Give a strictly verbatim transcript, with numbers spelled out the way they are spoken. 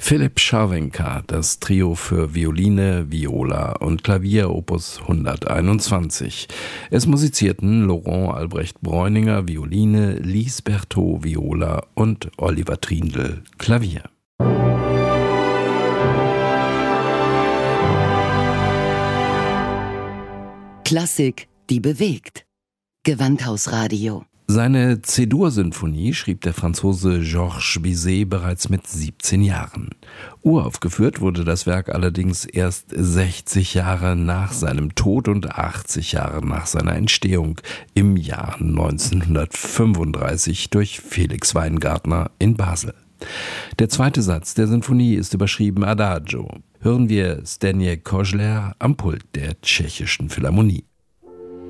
Philipp Scharwenka, das Trio für Violine, Viola und Klavier Opus hunderteinundzwanzig. Es musizierten Laurent Albrecht Bräuninger, Violine, Lise Berthaud, Viola und Oliver Triendl, Klavier. Klassik, die bewegt. Gewandhausradio. Seine C-Dur-Sinfonie schrieb der Franzose Georges Bizet bereits mit siebzehn Jahren. Uraufgeführt wurde das Werk allerdings erst sechzig Jahre nach seinem Tod und achtzig Jahre nach seiner Entstehung im Jahr neunzehnhundertfünfunddreißig durch Felix Weingartner in Basel. Der zweite Satz der Sinfonie ist überschrieben Adagio. Hören wir Zdeněk Kožler am Pult der Tschechischen Philharmonie.